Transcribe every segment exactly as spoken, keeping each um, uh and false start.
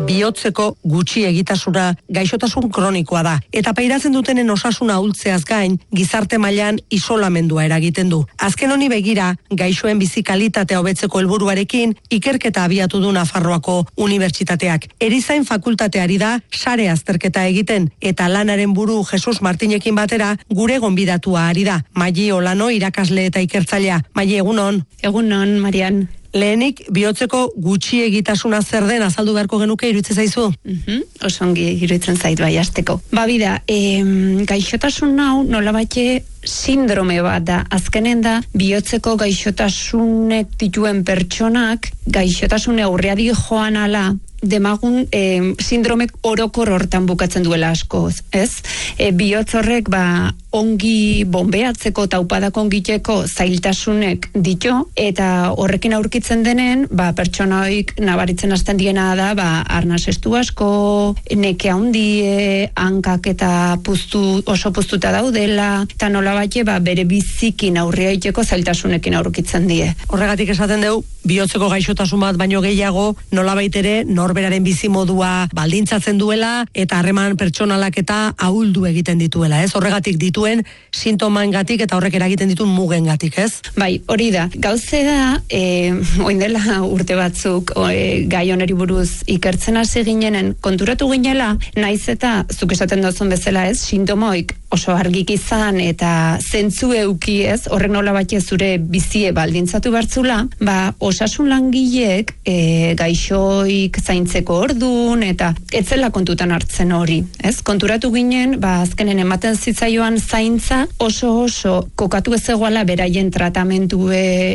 bihotzeko gutxi egitasuna gaixotasun kronikoa da. Eta pairatzen dutenen osasuna ahultzeaz gain, gizarte mailan isolamendua eragiten du. Azken honi begira, gaixoen bizi kalitatea hobetzeko helburuarekin, ikerketa abiatu du Nafarroako Unibertsitateak. Erizain fakultateari da sare azterketa egiten, eta lanaren buru Jesus Martinekin batera gure gonbidatua ari da. Maili Olano irakasle eta ikertzailea. Maili, egunon. Egunon, Marian. Lehenik, bihotzeko gutxi egitasuna zer den azaldu beharko genuke iruditzen zaizu? Uh-huh. Osongi iruditzen zait bai hasteko. Ba bida, em, gaixotasun hau nolabait sindrome bat da. Azkenen da, bihotzeko gaixotasunek dituen pertsonak gaixotasune aurreari joan ala demagun eh, sindromek orokor hortan bukatzen duela askoz, ez? E, bihotz horrek ba ongi bombeatzeko eta upadak ongiteko zailtasunek ditu, eta horrekin aurkitzen denen, ba pertsonaik nabaritzen hasten diena da, ba arnas estu asko, neke handie, hankak eta puztu, oso puztuta daudela, eta nolabait ba bere bizikin aurrea iteko zailtasunekin aurkitzen die. Horregatik esaten dugu, bihotzeko gaixotasun bat baino gehiago, nolabait ere norberaren bizimodua baldintzatzen duela eta harreman pertsonalak eta ahuldu egiten dituela, ez? Horregatik dituen sintomaengatik eta horrek eragiten dituen mugengatik, ez? Bai, hori da. Gauze da, eh, orain dela urte batzuk e, gai honeri buruz ikertzen hasi ginenen konturatu ginela, naiz eta zuk esaten duzun bezala, ez? Sintomoik oso argik izan eta zentzu euki, ez? Horrek nolabait zure bizie baldintzatu bertzula, ba osasun langileek e, gaixoik zaintzeko ordun eta etzela kontutan hartzen hori, ez? Konturatu ginen, ba azkenen ematen zitzaioan zaintza oso oso kokatu ez egoala beraien tratamendu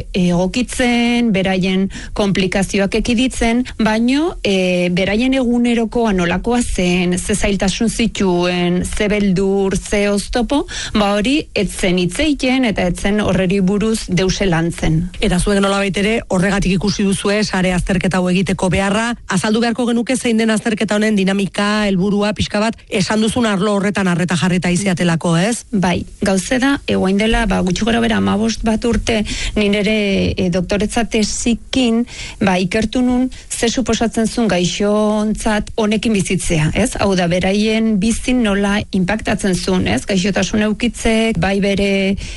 egokitzen, beraien komplikazioak ekiditzen, baino e, beraien egunerokoa nolakoa zen, ze zailtasun zituen, ze beldur, ze oztopo, ba hori etzen hitzeiten eta etzen horreri buruz deuse lantzen. Eta zuek nolabait ere horregatik ikusi duzue sare azterketa hau egiteko beharra, azaldu beharko genuke zein den azterketa honen dinamika, helburua, pixka bat, esan duzun arlo horretan arreta jarrita iziatelako, ez? Bai, gauze da, egoain dela, ba, gutxi gora bera amabost bat urte, nire e, doktoretza tesikin, ba, ikertu nun, ze suposatzen zuen gaixontzat honekin bizitzea, ez? Hau da, beraien bizin nola impactatzen zuen, ez? Gaixotasun eukitzek, bai bere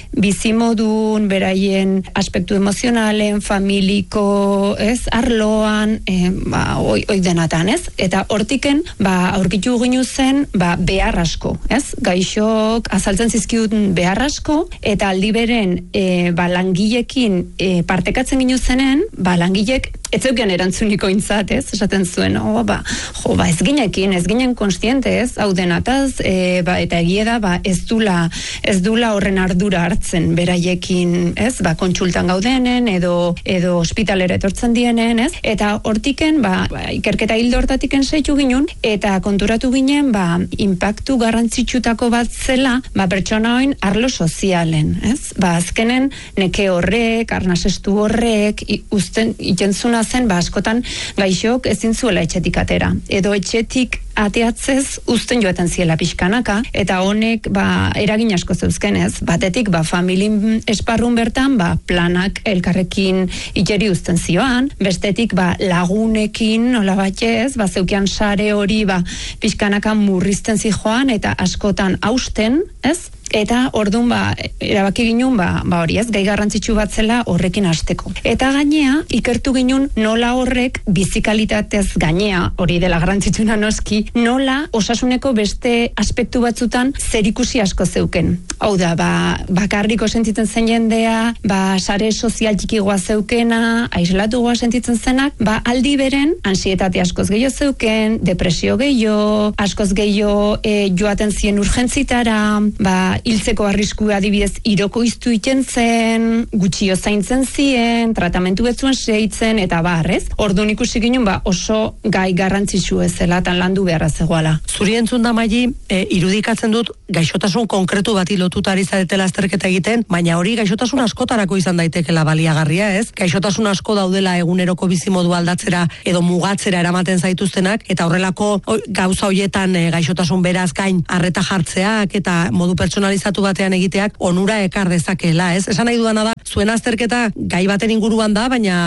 bizimodun, beraien aspektu emozionalen, familiko, ez? Arloan, e, ba, oi, oi denatan, ez? Eta hortiken, ba, aurkitu ginu zen, ba, behar asko, ez? Gaixok azaltzen zizkiuten behar asko, eta aldi beren, e, ba, langilekin e, partekatzen ginu zenen, ba, langilek ez zeuken erantzuniko intzat, ez? Esaten zuen, oh, ba, jo, ba, ez ginekin, ez ginen konstiente, ez? Hau denataz, e, ba, eta egie da, ba, ez dula, ez dula horren ardura hartzen beraiekin, ez? Ba, kontsultan gaudenen, edo, edo ospitalera etortzen dienen, ez? Eta hortiken, ba, ba ikerketa hildo hortatiken seitu ginen, eta konturatu ginen, ba, impactu garrantzitsutako bat zela, ba, pertsona hoin arlo sozialen, ez? Ba, azkenen, neke horrek, arnasestu horrek, i, usten, ikentzuna zen, ba, askotan gaixok ezin zuela etxetik atera. Edo etxetik ateatzez uzten joaten ziela pixkanaka, eta honek ba, eragin asko zeuzkenez, batetik ba, familin esparrun bertan ba, planak elkarrekin itxeri uzten zioan, bestetik ba, lagunekin nola batez, ba, zeukian sare hori ba, pixkanaka murrizten zijoan eta askotan hausten, ez? Eta ordun ba erabaki ginun ba, ba hori ez, gai garrantzitsu bat zela horrekin hasteko. Eta gainea ikertu ginun nola horrek bizikalitatez gainea, hori dela garrantzitsuna noski, nola osasuneko beste aspektu batzutan zerikusi asko zeuken. Hau da, ba, bakarriko sentitzen zen jendea, ba sare sozial txikigoa zeukena, aislatugoa sentitzen zenak, ba aldi beren ansietate askoz gehiago zeuken, depresio gehiago, askoz gehiago e, joaten zien urgentzitara, ba hiltzeko arriskua adibidez irokoiztu iten zen, gutxio zaintzen zien, tratamentu betzuen seitzen, eta barrez. Orduan ikusi ginen ba, oso gai garrantzitsu ezela, tan landu beharra zegoala. Zuri entzun da Maili, e, irudikatzen dut gaixotasun konkretu bati lotuta ari zaretela azterketa egiten, baina hori gaixotasun askotarako izan daitekela baliagarria, ez? Gaixotasun asko daudela eguneroko bizimodu aldatzera edo mugatzera eramaten zaituztenak, eta horrelako o, gauza hoietan e, gaixotasun beraz gain arreta jartzeak eta modu pertsonalizatu batean egiteak onura ekar dezakeela, ez? Esan nahi dudana da, zuen azterketa gai baten inguruan da, baina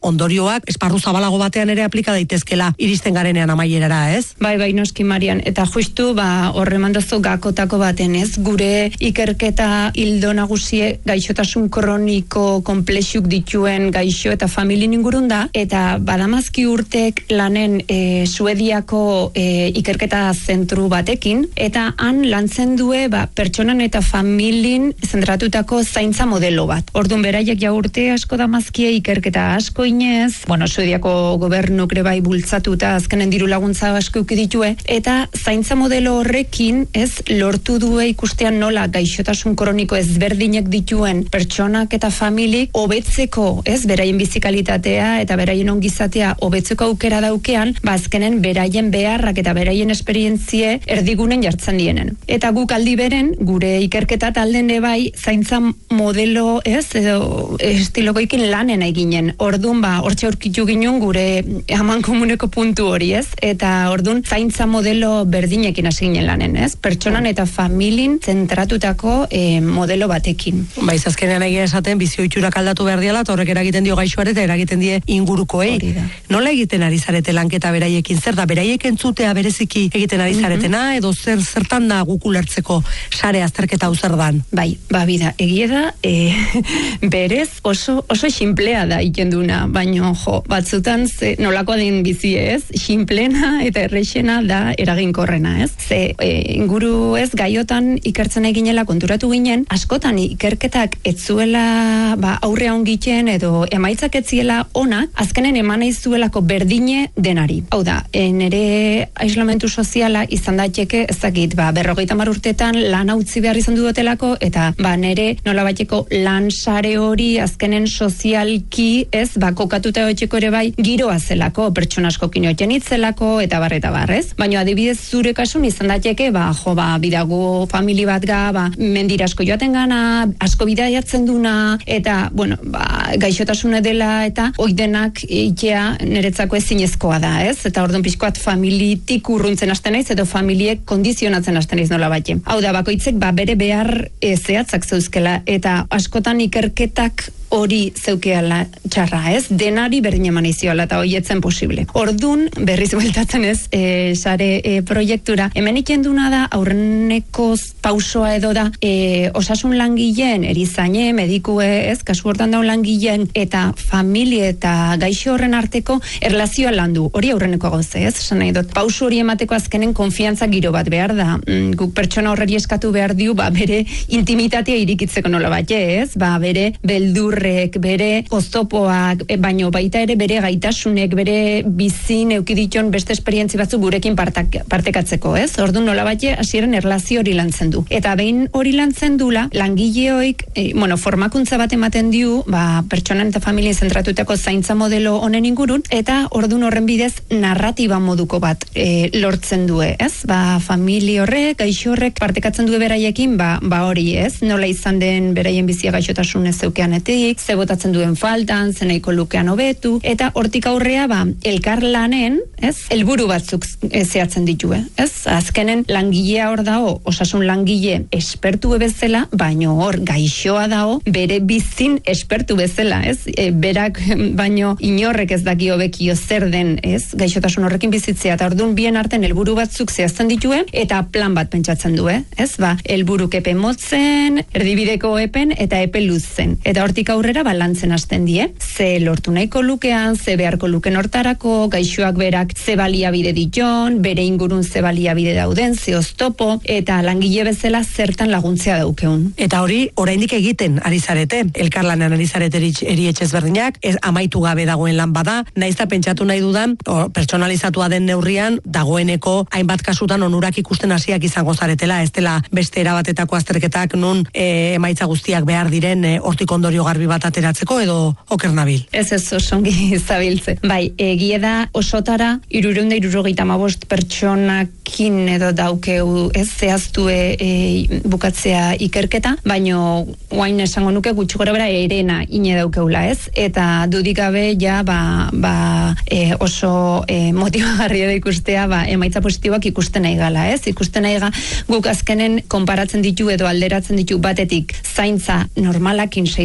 ondorioak esparru zabalago batean ere aplika daitezkela iristen garenean amaierara, ez? Bai, bai, noski Marian, eta justu ba horre mandazu gakotako baten, ez? Gure ikerketa ildo nagusie gaixotasun kroniko konplexuk dituen gaixo eta familien ingurun da, eta badamazki urtek lanen e, Suediako e, ikerketa zentru batekin, eta han lantzen due ba, pertsonan eta familien zentratutako zaintza modelo bat. Orduan beraiek ja urte asko damazkie ikerketa asko inez, bueno, Suediako gobernu bai bultzatuta azkenen diru laguntza asko uki ditue, eta zaintza modelo horrekin ez lortu due ikustean nola gaixotasun kroniko ezberdinek dituen pertsonak eta familik hobetzeko, ez, beraien bizikalitatea eta beraien ongizatea hobetzeko aukera daukean, ba azkenen beraien beharrak eta beraien esperientzie erdigunen jartzen dienen. Eta guk aldi beren, gure ikerketa talden bai zaintza modelo, ez, edo estilokoikin lanen eginen. Ordun ba hortxe aurkitu ginen gure haman komuneko puntu hori, ez? Eta ordun zaintza modelo berdinekin hasi ginen lanen, ez? Pertsonan eta familin zentratutako e, modelo batekin. Bai, azkenean egia esaten bizioiturak aldatu behar diala, eta horrek eragiten dio gaixoare eta eragiten die ingurukoei. Nola egiten ari zarete lanketa beraiekin? Zer da, beraiek entzutea bereziki egiten ari zaretena, mm-hmm. edo zer zertan da guk ulertzeko sare azterketa hau zer dan? Bai, ba bida, egia da, e, berez oso, oso xinplea da ikenduna, baino jo, batzutan ze, nolako den bizi ez, xinplena eta errexena da eraginkorrena, ez? Ze e, inguru ez gaiotan ikertzen eginela konturatu ginen, askotan ikerketak etzuela ba, aurrea ongiten edo emaitzak etziela onak, azkenen eman eizuelako berdine denari. Hau da, e, nere aislamentu soziala izan daiteke, ezagit, ba, berrogeita hamar urtetan lan utzi behar izan dudotelako, eta ba, nere nola bateko lan sare hori azkenen sozialki, ez, ba, kokatuta etxeko ere bai, giroa zelako, pertsona asko kinioten itzelako, eta bar, eta bar, ez? Baina adibidez zure kasun izan daiteke, ba, jo, ba, bidago famili bat ga, ba, mendira asko joaten gana, asko bidaiatzen duna, eta, bueno, ba, gaixotasune dela, eta oidenak eitea niretzako ezinezkoa da, ez? Eta orduan pixkoat familitik urruntzen hasten naiz, edo familiek kondizionatzen hasten naiz nola batxe. Hau da, bakoitzek, ba, bere behar e, zehatzak zeuzkela, eta askotan ikerketak hori zeukeala txarra, ez? Denari berdin eman izioala eta hoietzen posible. Ordun berriz bueltatzen ez, e, sare e, proiektura. Hemen ikenduna da, aurreneko pausoa edo da, e, osasun langileen, erizaine, medikue, ez? Kasu hortan daun langileen, eta familie eta gaixo horren arteko erlazioa landu. Hori aurreneko gauze, ez? Esan nahi dut. Pauso hori emateko azkenen konfiantza giro bat behar da. Mm, guk pertsona horreri eskatu behar diu, ba, bere intimitatea irikitzeko nola bat, ez? Ba, bere beldur bere oztopoak, e, baino baita ere bere gaitasunek, bere bizin eukiditon beste esperientzi batzu gurekin partak, partekatzeko, ez? Orduan nola batxe, hasieran erlazio hori lantzen du. Eta behin hori lantzen dula, langileoik, e, bueno, formakuntza bat ematen diu, ba, pertsonan eta familien zentratutako zaintza modelo honen ingurun, eta orduan horren bidez narratiba moduko bat e, lortzen du, ez? Ba, famili horrek, gaixo horrek partekatzen du beraiekin, ba, ba hori, ez? Nola izan den beraien bizia gaixotasun ez zeukeanetik, ze botatzen duen faltan, zeneiko lukean hobetu, eta hortik aurrea ba, elkar lanen, ez, helburu batzuk zehatzen ditue, ez? Azkenen langilea hor dao, osasun langile espertu bezala, baino hor gaixoa dao, bere bizin espertu bezala, ez? E, berak baino inorrek ez daki hobekio zer den, ez? Gaixotasun horrekin bizitzea, eta orduan bien arten helburu batzuk zehazten ditue, eta plan bat pentsatzen du, ez? Ba, helburuk epe motzen, erdibideko epen, eta epe luzen. Eta hortik aurrera balantzen hasten die, ze lortu nahiko lukean, ze beharko luken hortarako, gaixoak berak ze baliabide diton, bere ingurun ze baliabide dauden, ze oztopo, eta langile bezala zertan laguntzea daukeun. Eta hori, oraindik egiten ari zarete, elkarlanean ari zarete eri etxez berdinak, ez amaitu gabe dagoen lan bada, naiz da pentsatu nahi dudan, o, personalizatua den neurrian, dagoeneko hainbat kasutan onurak ikusten hasiak izango zaretela, ez dela beste erabatetako azterketak nun e, emaitza guztiak behar diren e, hortik ondorio garbi bat ateratzeko edo oker nabil. Ez ez osongi zabiltze. Bai, egie da osotara hirurehun eta hirurogeita hamabost pertsonakin edo daukeu ez zehaztu e, e, bukatzea ikerketa, baino guain esango nuke gutxi gora bera erena ine daukeula, ez? Eta dudik gabe ja ba, ba e, oso e, motibagarria da ikustea ba, emaitza positiboak ikusten nahi gala, ez? Ikusten nahi ga guk azkenen konparatzen ditu edo alderatzen ditu batetik zaintza normalakin seitzen duen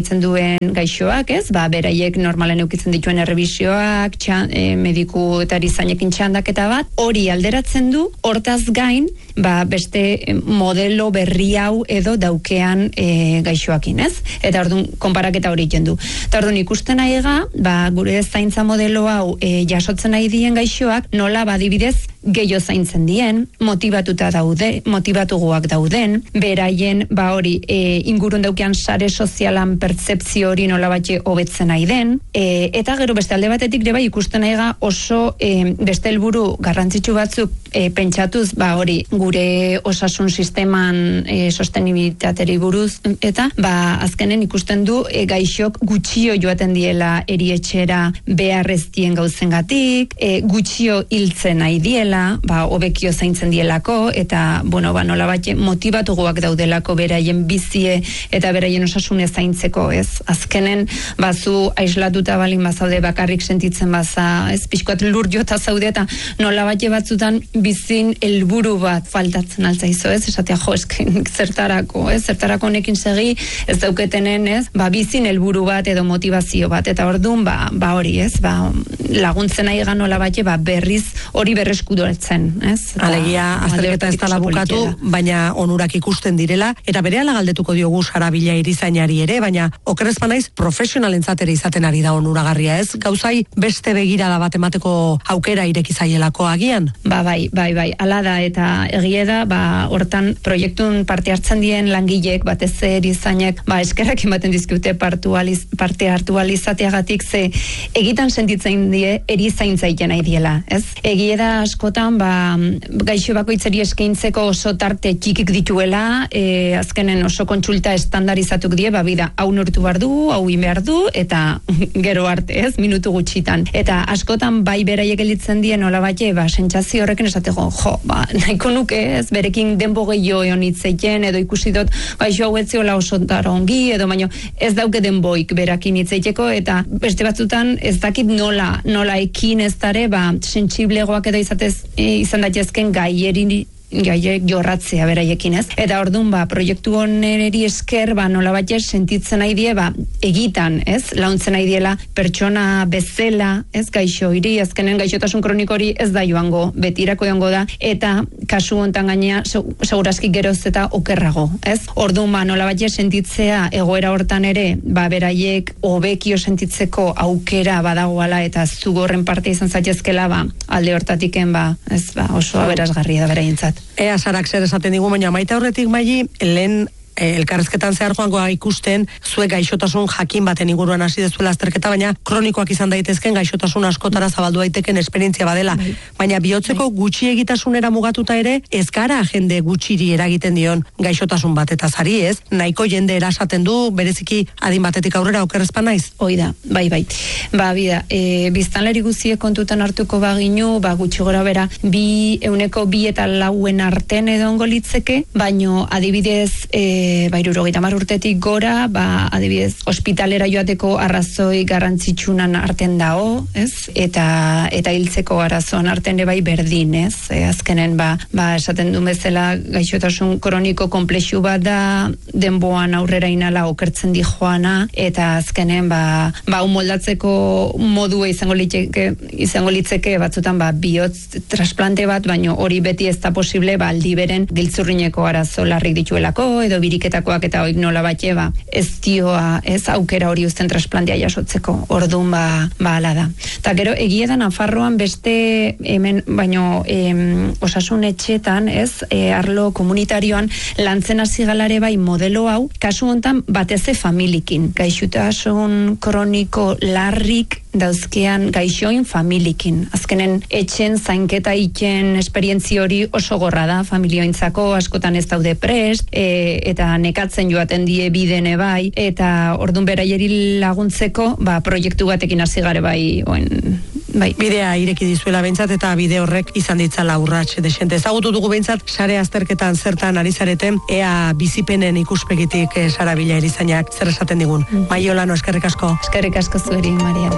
diren gaixoak, ez? Ba, beraiek normalen eukitzen dituen errebisioak, txan, e, mediku eta erizainekin txandaketa bat, hori alderatzen du, hortaz gain, ba, beste modelo berri hau edo daukean e, gaixoakin, ez? Eta orduan, konparaketa hori egiten du. Eta orduan, ikusten nahiega, ba, gure zaintza modelo hau e, jasotzen nahi dien gaixoak, nola, badibidez, gehiago zaintzen dien, motivatuta daude, motivatuguak dauden, beraien, ba hori, e, ingurun daukean sare sozialan pertzepzio hori nola batxe hobetzen nahi den, e, eta gero beste alde batetik ere bai ikusten nahiga oso e, beste helburu garrantzitsu batzuk e, pentsatuz, ba hori, gure osasun sisteman e, sostenibilitateri buruz, eta ba azkenen ikusten du e, gaixok gutxio joaten diela erietxera beharreztien gauzengatik, e, gutxio hiltzen nahi diela, ba, hobekio zaintzen dielako, eta, bueno, ba, nola bat motivatuguak daudelako beraien bizie eta beraien osasune zaintzeko, ez? Azkenen, bazu aislatuta balin bazaude bakarrik sentitzen baza, ez? Pixkoat lur jota zaude, eta nola bat batzutan bizin helburu bat faltatzen altzaizo, ez? Esatea, jo, esken, zertarako, ez? Zertarako honekin segi, ez dauketenen, ez? Ba, bizin helburu bat edo motivazio bat, eta orduan, ba, ba hori, ez? Ba, laguntzen nahi gan nola bat, ba, berriz hori berreskudo ez? Alegia, azterketa ez dala bukatu, baina onurak ikusten direla, eta berehala galdetuko diogu Sara Villa erizainari ere, baina okerrezpa naiz profesionalentzat ere izaten ari da onuragarria, ez? Gauzai beste begirada bat emateko aukera ireki zaielako agian? Ba, bai, bai, bai, ala da, eta egie da, ba, hortan proiektun parte hartzen dien langilek, batez erizainek, ba, eskerrak ematen dizkiute aliz, parte hartu alizateagatik, ze egitan sentitzen die erizaintza iten nahi diela, ez? Egie da askotan, ba, gaixo bakoitzari eskaintzeko oso tarte txikik dituela, e, azkenen oso kontsulta estandarizatuk die, ba, bida, hau nortu behar du, hau in behar du, eta gero arte, ez, minutu gutxitan. Eta askotan bai beraiek elitzen die nola bate, ba, sentsazio horrekin esateko, jo, ba, nahiko nuke, ez, berekin denbo gehiago egon hitzeiten, edo ikusi dut, gaixo hau etziola oso ongi, edo baino, ez dauke denboik berakin hitzeiteko, eta beste batzutan ez dakit nola, nola ekin ez dare, ba, sentsiblegoak edo izatez izan daitezken gaierin gaiek jorratzea beraiekin, ez? Eta orduan, ba, proiektu oneri esker, ba, nola bat sentitzen nahi die, ba, egitan, ez? Launtzen nahi diela pertsona bezala, ez? Gaixo hiri, azkenen gaixotasun kronikori ez da joango, betirako joango da, eta kasu hontan gainea, segurazki geroz eta okerrago, ez? Orduan, ba, nola bat sentitzea egoera hortan ere, ba, beraiek hobekio sentitzeko aukera badagoala, eta zugorren parte izan zaitezkela, ba, alde hortatiken, ba, ez, ba, oso aberasgarria da beraientzat. Ea Sarak zer esaten digu, baina maite horretik Maili, lehen elkarrezketan zehar joangoa ikusten, zuek gaixotasun jakin baten inguruan hasi dezuela azterketa, baina kronikoak izan daitezken gaixotasun askotara zabaldu daiteken esperientzia badela. Bai. Baina bihotzeko bai. Gutxi egitasunera mugatuta ere, ez gara jende gutxiri eragiten dion gaixotasun bat eta zari, ez? Nahiko jende erasaten du, bereziki adin batetik aurrera okerrezpan naiz? Hoi da, bai, bai. Ba, bida, e, biztanleri guziek kontutan hartuko baginu, ba, gutxi gora bera, bi, euneko bi eta lauen arten edo ongo litzeke, baino adibidez, e, ba, hirurogeita hamar urtetik gora, ba, adibidez, ospitalera joateko arrazoi garrantzitsunan arten dao, ez? Eta eta hiltzeko arazoan arten ere bai berdin, ez? E, azkenen, ba, ba, esaten du bezala gaixotasun kroniko komplexu bat da, denboan aurrera inala okertzen di joana, eta azkenen, ba, ba, moldatzeko modua izango litzeke, izango litzeke batzutan, ba, bihotz trasplante bat, baino hori beti ez da posible, ba, aldi beren giltzurrineko arazo larrik dituelako, edo birik iketakoak eta oik nola batxe, ba, ez dioa, ez aukera hori uzten trasplantea jasotzeko, orduan, ba, ba, ala da. Ta gero, egia da Nafarroan beste, hemen, baino, em, osasun etxetan, ez, e, arlo komunitarioan, lantzen hasi galare bai modelo hau, kasu hontan bateze familikin, gaixotasun kroniko larrik dauzkean gaixoin familikin. Azkenen etxen zainketa iken esperientzi hori oso gorra da familiointzako, askotan ez daude prest, e, eta nekatzen joaten die bidene bai, eta ordun beraieri laguntzeko, ba, proiektu batekin hasi gare bai, oen, bai. Bidea ireki dizuela behintzat, eta bide horrek izan ditzala urrats desente. Ezagutu dugu behintzat, sare azterketan zertan ari zareten, ea bizipenen ikuspegitik eh, Sara Villa erizainak zer esaten digun. Mm. Maili Olano, eskerrik asko. Eskerrik asko zueri, Maria.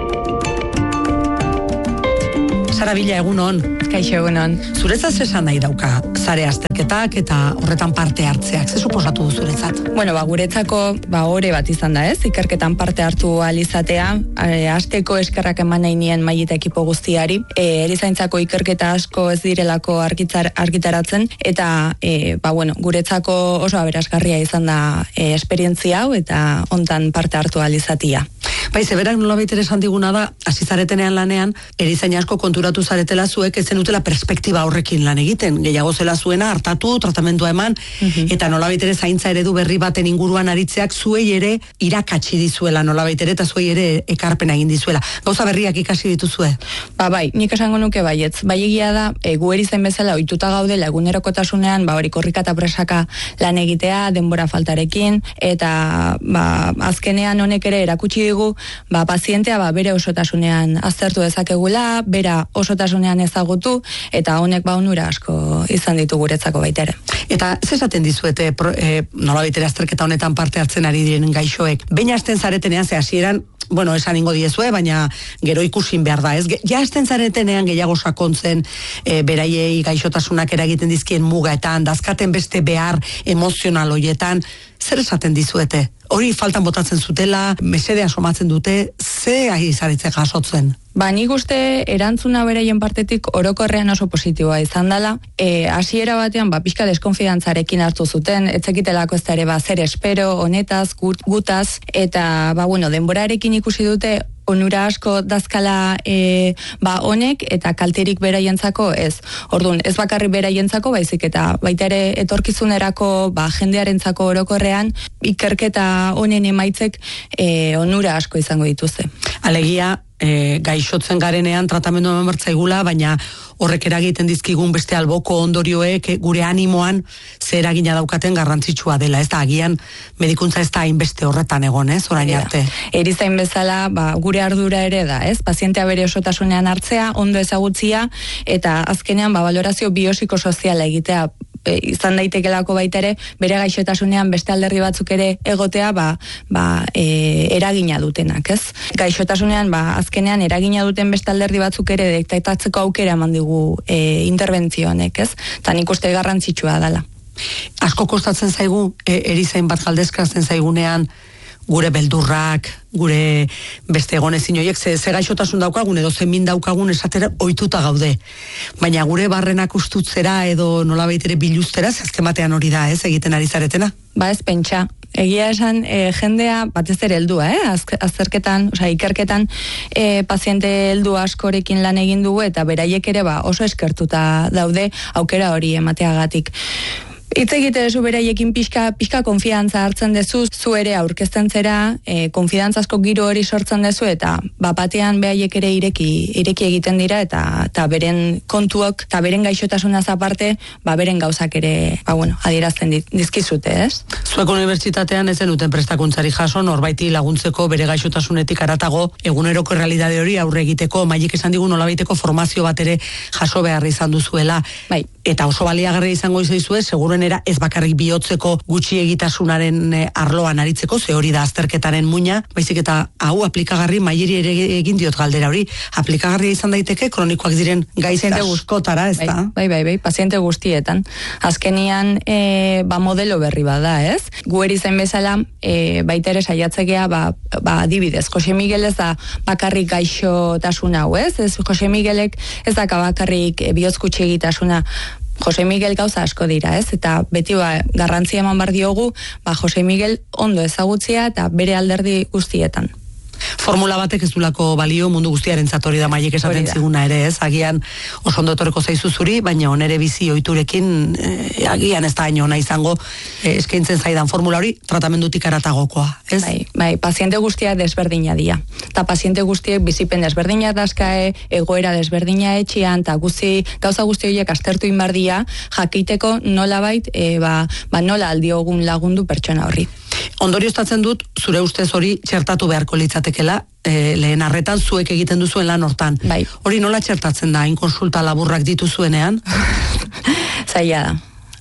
Sara Villa, egun on. Kaixo, egun on. Zuretzat esan nahi dauka sare azterketak eta horretan parte hartzeak, ze suposatu du zuretzat? Bueno, ba, guretzako, ba, ore bat izan da, ez? Ikerketan parte hartu alizatea, e, asteko eskerrak eman nahi nien Mailita ekipo guztiari, e, erizaintzako ikerketa asko ez direlako argitzar, argitaratzen, eta, e, ba, bueno, guretzako oso aberasgarria izan da e, esperientzia hau, eta hontan parte hartu alizatia. Bai, zeberak nolabait ere esan diguna da, hasi zaretenean lanean, erizain asko konturatu zaretela zuek ez zenutela perspektiba horrekin lan egiten, gehiago zela zuena hartatu, tratamendua eman, uh-huh. eta nolabait ere zaintza eredu berri baten inguruan aritzeak zuei ere irakatsi dizuela nolabait ere, eta zuei ere ekarpena egin dizuela. Gauza berriak ikasi dituzue? Ba, bai, nik esango nuke baietz. Bai egia da, e, gu erizain bezala ohituta gaudela egunerokotasunean, ba, hori korrika eta presaka lan egitea, denbora faltarekin, eta ba, azkenean honek ere erakutsi digu, ba, pazientea ba, bere osotasunean aztertu dezakegula, bera osotasunean ezagutu, eta honek ba onura asko izan ditu guretzako baita ere. Eta ze esaten dizuete, e, nolabait ere azterketa honetan parte hartzen ari diren gaixoek, behin hasten zaretenean, ze hasieran, bueno, esan ingo diezue, baina gero ikusin behar da, ez? Ja hasten zaretenean gehiago sakontzen e, beraiei gaixotasunak eragiten dizkien mugaetan, dazkaten beste behar emozional hoietan, zer esaten dizuete? Hori faltan botatzen zutela, mesedea somatzen dute, ze ahi zaretzek jasotzen? Ba, nik uste erantzuna beraien partetik orokorrean oso positiboa izan dela. E, hasiera batean, ba, pixka deskonfidantzarekin hartu zuten, etzekitelako ez da ere, ba, zer espero, honetaz, gut, gutaz, eta, ba, bueno, denborarekin ikusi dute, onura asko dazkala e, ba honek eta kalterik beraientzako ez. Orduan, ez bakarri beraientzako, baizik eta baita ere etorkizunerako ba jendearentzako orokorrean ikerketa honen emaitzek e, onura asko izango dituzte. Alegia, e, gaixotzen garenean tratamendu eman bertzaigula, baina horrek eragiten dizkigun beste alboko ondorioek gure animoan zer eragina daukaten garrantzitsua dela, ez da, agian medikuntza ez da hainbeste horretan egon, ez, orain arte. Erizain bezala, ba, gure ardura ere da, ez, pazientea bere osotasunean hartzea, ondo ezagutzia, eta azkenean, ba, valorazio biopsikosoziala egitea, e, izan daitekelako baita ere, bere gaixotasunean beste alderdi batzuk ere egotea, ba, ba, e, eragina dutenak, ez? Gaixotasunean, ba, azkenean eragina duten beste alderdi batzuk ere detektatzeko aukera eman digu e, interbentzio honek, ez? Ta nik uste garrantzitsua dela. Asko kostatzen zaigu, e, erizain bat galdezkatzen zaigunean, gure beldurrak, gure beste egonezin horiek, ze, ze gaixotasun daukagun edo zemin daukagun esatera ohituta gaude. Baina gure barrenak ustutzera edo nolabait ere biluztera, ze azken batean hori da, ez, egiten ari zaretena? Ba ez pentsa. Egia esan, e, jendea batez ere heldua, eh? Az, azterketan, osea, ikerketan e, paziente heldu askorekin lan egin dugu eta beraiek ere ba oso eskertuta daude aukera hori emateagatik. Hitz egite dezu beraiekin pixka, pixka konfiantza hartzen dezu, zu ere aurkezten zera, e, konfidantzazko giro hori sortzen dezu, eta bapatean behaiek ere ireki, ireki egiten dira, eta, eta beren kontuok, eta beren gaixotasunaz aparte, ba beren gauzak ere, ba bueno, adierazten dizkizute, ez? Zuek unibertsitatean ez zenuten prestakuntzari jaso, norbaiti laguntzeko bere gaixotasunetik aratago, eguneroko errealitate hori aurre egiteko, Mailik esan digu nolabaiteko formazio bat ere jaso behar izan duzuela. Bai. Eta oso baliagarria izango izaizue, seguruenera ez bakarrik bihotzeko gutxi egitasunaren e, arloan aritzeko, ze hori da azterketaren muina, baizik eta hau aplikagarri Mailiri ere egin diot galdera hori, aplikagarria izan daiteke kronikoak diren gaitz askotara, ez da? Bai, bai, bai, paziente guztietan. Azkenian, e, ba modelo berri bada, ez? Gu erizain bezala, e, baita ere saiatzekea, ba, ba adibidez, Jose Miguel ez da bakarrik gaixotasun hau, ez? Ez Jose Miguelek ez daka bakarrik e, bihotz gutxi egitasuna, Jose Miguel gauza asko dira, ez? Eta beti ba, garrantzia eman bar diogu, ba, Jose Miguel ondo ezagutzea eta bere alderdi guztietan. Formula batek ez dulako balio mundu guztiaren zatori da Mailik esaten ziguna ere, ez? Agian oso ondo etorreko zaizu zuri, baina onere bizi ohiturekin eh, agian ez da hain ona izango eh, eskaintzen zaidan formula hori tratamendutik aratagokoa, ez? Bai, bai, paziente guztiak desberdina dira. Ta paziente guztiek bizipen desberdina dazkae, egoera desberdina etxean, ta guzti, gauza guzti horiek aztertu inbardia, jakiteko nolabait, e, ba, ba nola aldiogun lagundu pertsona horri. Ondorioztatzen dut, zure ustez hori txertatu beharko litzatekela, e, lehen arretan zuek egiten duzuen lan hortan. Bai. Hori nola txertatzen da, inkonsulta laburrak dituzuenean? Zaila da.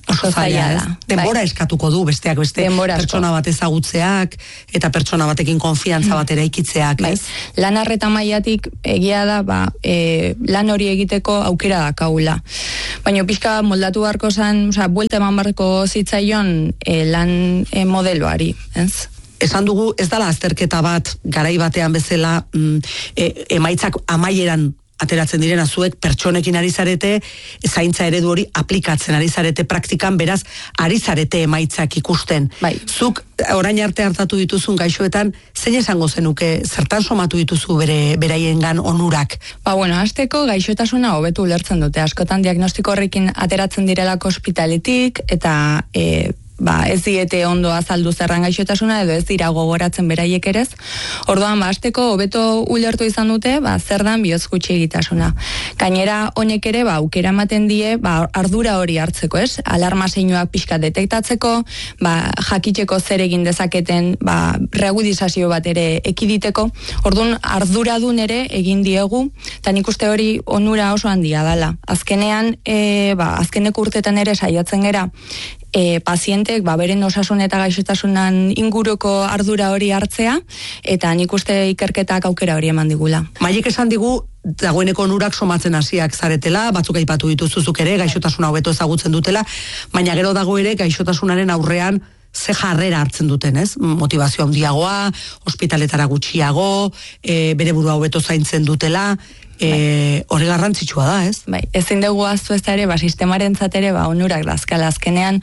Oso zaila, ez? Denbora eskatuko du, besteak beste, pertsona bat ezagutzeak, eta pertsona batekin konfiantza bat eraikitzeak, ez? Lan harreta mailatik egia da, ba, e, lan hori egiteko aukera dakaula. Baina pixka moldatu beharko zen, oza, buelta eman beharko zitzaion e, lan e, modeloari, ez? Esan dugu, ez dala azterketa bat, garai batean bezala, mm, e, emaitzak amaieran ateratzen direna, zuek pertsonekin ari zarete, zaintza eredu hori aplikatzen ari zarete praktikan, beraz, ari zarete emaitzak ikusten. Bai. Zuk, orain arte hartatu dituzun gaixoetan, zein esango zenuke, zertan somatu dituzu bere beraiengan onurak? Ba, bueno, hasteko gaixotasuna hobetu ulertzen dute. Askotan diagnostiko horrekin ateratzen direlako ospitaletik, eta e, ba, ez diete ondo azaldu zerran gaixotasuna, edo ez dira gogoratzen beraiek erez. Orduan, ba, hasteko hobeto ulertu izan dute, ba, zer dan bihotz gutxi egitasuna. Gainera, honek ere, ba, aukera ematen die, ba, ardura hori hartzeko, ez? Alarma zeinuak pixka detektatzeko, ba, jakiteko zer egin dezaketen, ba, reagudizazio bat ere ekiditeko. Orduan, arduradun ere egin diegu, eta nik uste hori onura oso handia dala. Azkenean, e, ba, azkeneko urtetan ere saiatzen gera, E, pazientek ba, beren osasun eta gaixotasunan inguruko ardura hori hartzea, eta nik uste ikerketak aukera hori eman digula. Maiek esan digu, dagoeneko onurak somatzen hasiak zaretela, batzuk aipatu dituzuzuk ere, gaixotasuna hobeto ezagutzen dutela, baina gero dago ere gaixotasunaren aurrean ze jarrera hartzen duten, ez? Motivazio handiagoa, ospitaletara gutxiago, e, bere burua hobeto zaintzen dutela, e, hori garrantzitsua da, ez? Bai, ezin dugu aztu ez da ere, ba, sistemaren zatere, ba, onurak dazkala azkenean,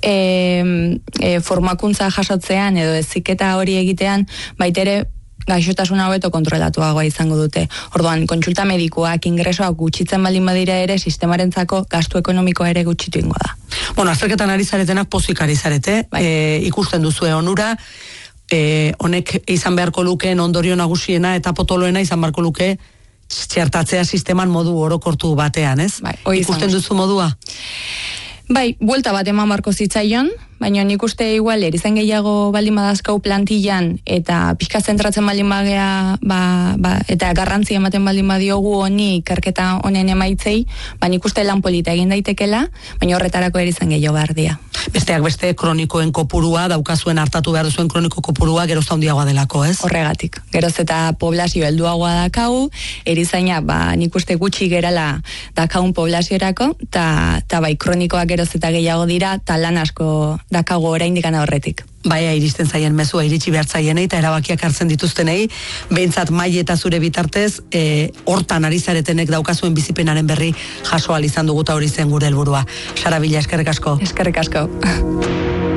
e, e, formakuntza jasotzean, edo eziketa hori egitean, baitere, gaixotasuna hobeto kontrolatuagoa izango dute. Orduan, kontsulta medikuak, ingresoak gutxitzen baldin badira ere, sistemarentzako gastu ekonomikoa ere gutxitu ingo da. Bueno, azterketan ari zaretenak pozik ari zarete, bai. e, ikusten duzue onura, e, honek izan beharko lukeen ondorio nagusiena eta potoloena izan beharko luke txertatzea sisteman modu orokortu batean, ez? Bai, ikusten duzu modua? Bai, buelta bat eman barko zitzaion, baina nik uste igual erizain gehiago baldin badazkau plantillan eta pixka zentratzen baldin bagea, ba, ba, eta garrantzi ematen baldin badiogu honi ikerketa honen emaitzei, ba nik uste lan polita egin daitekela, baina horretarako erizain gehiago behar dia. Besteak beste kronikoen kopurua, daukazuen hartatu behar duzuen kroniko kopurua geroz handiagoa delako, ez? Horregatik. Geroz eta poblazio helduagoa dakau, erizaina, ba, nik uste gutxi gerala dakaun poblaziorako, ta, ta bai kronikoak geroz eta gehiago dira, ta lan asko dakago oraindik ana horretik. Baia iristen zaien mezua iritsi behar zaienei eta erabakiak hartzen dituztenei, behintzat Mai eta zure bitartez, e, hortan ari zaretenek daukazuen bizipenaren berri jaso ahal izan dugu ta hori zen gure helburua. Sara Villa, eskerrik asko. Eskerrik asko.